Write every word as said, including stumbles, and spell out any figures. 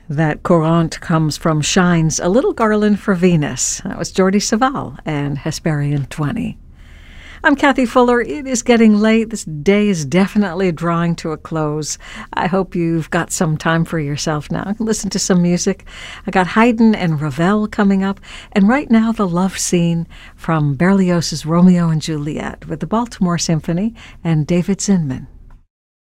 That courant comes from Shine's A Little Garland for Venus. That was Jordi Savall and Hesperian twenty. I'm Kathy Fuller. It is getting late. This day is definitely drawing to a close. I hope you've got some time for yourself now. Listen to some music. I got Haydn and Ravel coming up, and right now the love scene from Berlioz's Romeo and Juliet with the Baltimore Symphony and David Zinman.